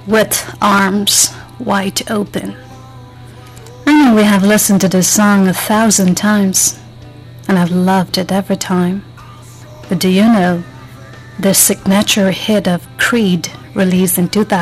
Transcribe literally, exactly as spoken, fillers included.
with arms wide open. I know we have listened to this song a thousand times, and I've loved it every time. But do you know the signature hit of Creed, released in two thousand